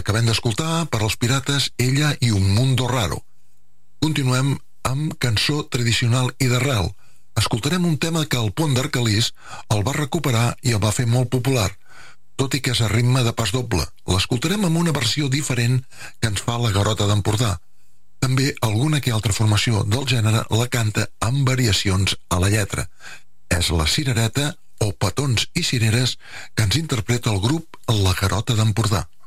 Acabem d'escoltar per als Pirates Ella i un mundo raro. Continuem amb cançó tradicional i d'arrel. Escoltarem un tema que el Pont d'Arcalís el va recuperar i el va fer molt popular, tot i que és a ritme de pas doble. L'escoltarem amb una versió diferent que ens fa la Garota d'Empordà. També alguna que altra formació del gènere la canta amb variacions a la lletra. És la Cirereta o Petons i Cireres que ens interpreta el grup La Garota d'Empordà.